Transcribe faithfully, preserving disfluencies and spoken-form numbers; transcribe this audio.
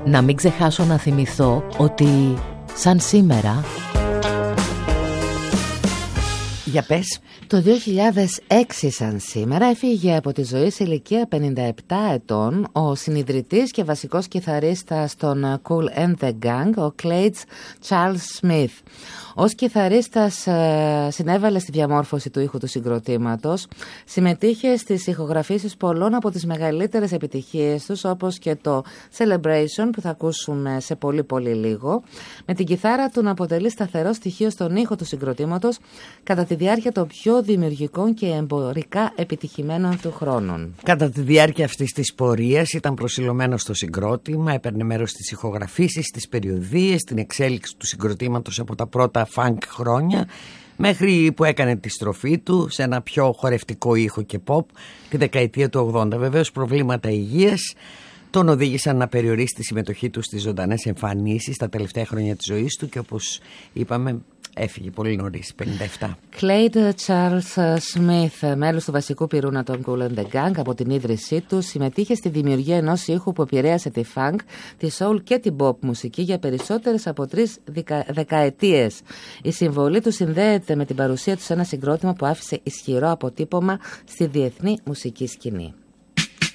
Να μην ξεχάσω να θυμηθώ ότι σαν σήμερα... Για πες. Το δύο χιλιάδες έξι σαν σήμερα έφυγε από τη ζωή σε ηλικία πενήντα επτά ετών ο συνιδρυτής και βασικός κιθαρίστας των Kool and the Gang, ο Clayton Charles Smith. Ως κιθαρίστας ε, συνέβαλε στη διαμόρφωση του ήχου του συγκροτήματος, συμμετείχε στις ηχογραφήσεις πολλών από τις μεγαλύτερες επιτυχίες τους, όπως και το Celebration που θα ακούσουμε σε πολύ πολύ λίγο, με την κιθάρα του να αποτελεί σταθερό στοιχείο στον ήχο του συγκροτήματος κατά τη διάρκεια των πιο δημιουργικών και εμπορικά επιτυχημένων του χρόνων. Κατά τη διάρκεια αυτής της πορείας ήταν προσιλωμένος στο συγκρότημα, έπαιρνε μέρος στις ηχογραφήσεις, στις περιοδίες, στην εξέλιξη του συγκροτήματος από τα πρώτα funk χρόνια μέχρι που έκανε τη στροφή του σε ένα πιο χορευτικό ήχο και pop τη δεκαετία του ογδόντα. Βεβαίως προβλήματα υγείας τον οδήγησαν να περιορίσει τη συμμετοχή του στις ζωντανές εμφανίσεις τα τελευταία χρόνια της ζωής του και όπως είπαμε έφυγε πολύ νωρίς, πενήντα επτά. Clayton Charles Smith, μέλος του βασικού πυρούνα των Kool and the Gang, από την ίδρυσή του συμμετείχε στη δημιουργία ενός ήχου που επηρέασε τη funk, τη soul και την pop μουσική για περισσότερες από τρεις δεκα... δεκαετίες. Η συμβολή του συνδέεται με την παρουσία του σε ένα συγκρότημα που άφησε ισχυρό αποτύπωμα στη διεθνή μουσική σκηνή.